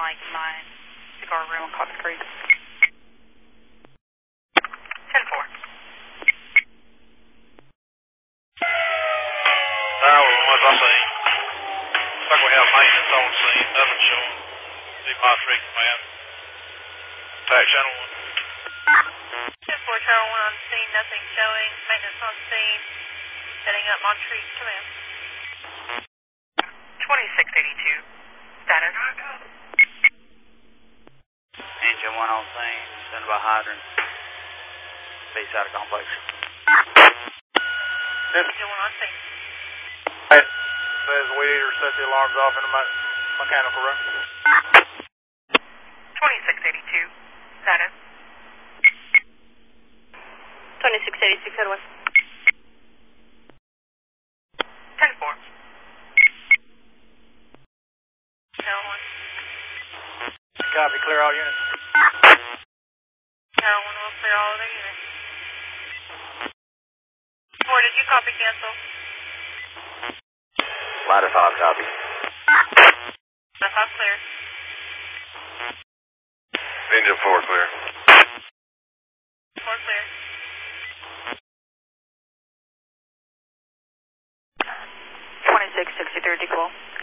Mike 9, cigar room on Cox Creek. 10-4. Tower 1, what's I saying? Looks like we have maintenance on scene, nothing showing. See my street command. Attack channel 1. 10-4, Tower 1 on scene, nothing showing. Maintenance on scene. Setting up Montreat command. 2682. Status. Engine 1 on scene, send by hydrant. Base out of complex. Engine 1 on scene. Hey, says weed eater set the alarms off in the mechanical room. 2682. Status. 2686, Edwin. 10-4. Tower 1. Copy, clear all units. Tower 1 will clear all of their units. 4, did you copy cancel? Ladder 5, copy. Ladder 5 clear. Engine 4 clear. 4 clear. 2663, decool.